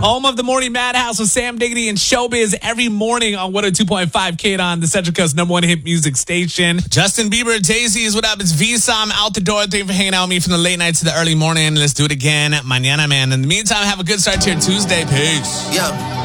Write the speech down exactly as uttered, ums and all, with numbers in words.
Home of the Morning Madhouse with Sam Diggity and Showbiz every morning on one oh two point five K on the Central Coast number one hit music station. Justin Bieber, Jay-Z is what up. It's V-Som out the door. Thank you for hanging out with me from the late night to the early morning. Let's do it again. Mañana, man. In the meantime, have a good start to your Tuesday. Peace. Yeah.